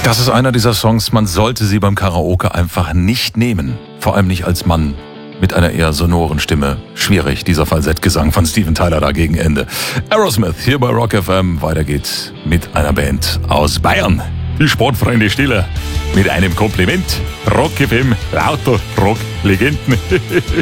Das ist einer dieser Songs, man sollte sie beim Karaoke einfach nicht nehmen. Vor allem nicht als Mann mit einer eher sonoren Stimme. Schwierig, dieser Falsettgesang von Steven Tyler da gegen Ende. Aerosmith hier bei Rock FM. Weiter geht's mit einer Band aus Bayern. Die Sportfreunde Stiller mit einem Kompliment. Rock FM, lauter Rock-Legenden.